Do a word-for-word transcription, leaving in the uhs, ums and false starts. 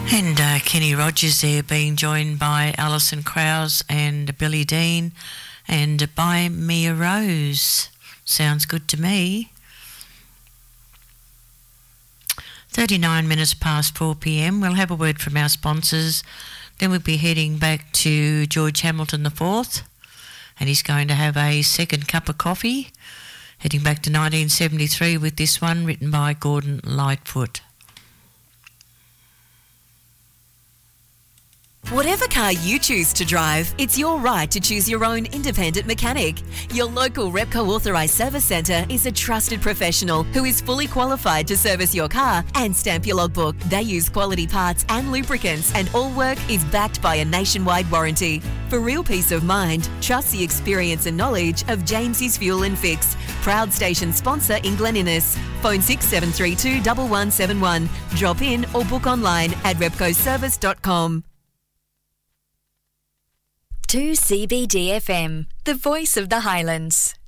And uh, Kenny Rogers there being joined by Alison Krauss and Billy Dean and by Mia Rose. Sounds good to me. thirty-nine minutes past four p.m. We'll have a word from our sponsors. Then we'll be heading back to George Hamilton the fourth, and he's going to have a second cup of coffee. Heading back to nineteen seventy-three with this one, written by Gordon Lightfoot. Whatever car you choose to drive, it's your right to choose your own independent mechanic. Your local Repco authorised service centre is a trusted professional who is fully qualified to service your car and stamp your logbook. They use quality parts and lubricants, and all work is backed by a nationwide warranty. For real peace of mind, trust the experience and knowledge of James's Fuel and Fix, proud station sponsor in Glen Innes. Phone six seven three two, one one seven one. Drop in or book online at repco service dot com. two C B D F M, the voice of the Highlands.